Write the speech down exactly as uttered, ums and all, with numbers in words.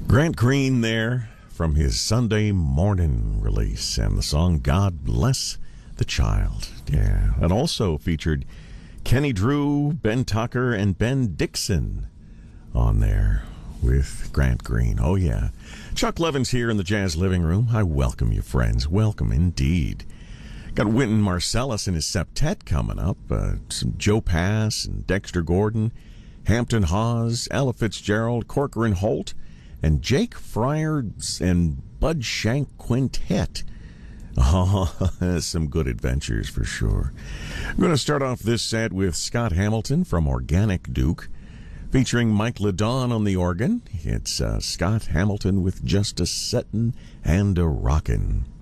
Grant Green there from his Sunday morning release, and the song God Bless the Child. Yeah, it also featured Kenny Drew, Ben Tucker, and Ben Dixon on there with Grant Green. Oh, yeah. Chuck Levins here in the Jazz Living Room. I welcome you, friends. Welcome indeed. Got Wynton Marsalis and his septet coming up. Uh, some Joe Pass and Dexter Gordon, Hampton Hawes, Ella Fitzgerald, Corcoran Holt, and Jake Friars and Bud Shank Quintet. Oh, some good adventures for sure. I'm going to start off this set with Scott Hamilton from Organic Duke, featuring Mike LeDon on the organ. It's uh, Scott Hamilton with Just a Settin' and a Rockin'.